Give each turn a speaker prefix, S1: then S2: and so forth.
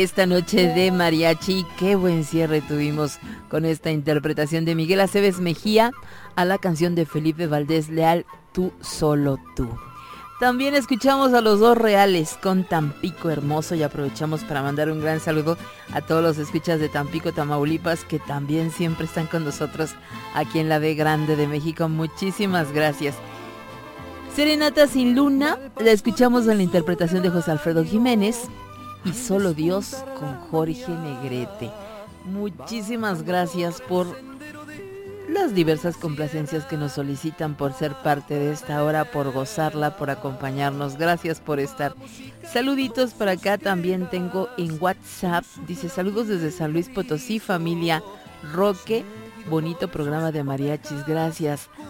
S1: Esta noche de mariachi, qué buen cierre tuvimos con esta interpretación de Miguel Aceves Mejía a la canción de Felipe Valdés Leal, Tú solo tú. También escuchamos a Los Dos Reales con Tampico Hermoso y aprovechamos para mandar un gran saludo a todos los escuchas de Tampico, Tamaulipas, que también siempre están con nosotros aquí en la B Grande de México. Muchísimas gracias. Serenata sin Luna, la escuchamos en la interpretación de José Alfredo Jiménez. Y Solo Dios con Jorge Negrete. Muchísimas gracias por las diversas complacencias que nos solicitan, por ser parte de esta hora, por gozarla, por acompañarnos. Gracias por estar. Saluditos para acá también tengo en WhatsApp. Dice: saludos desde San Luis Potosí, familia Roque. Bonito programa de mariachis, gracias.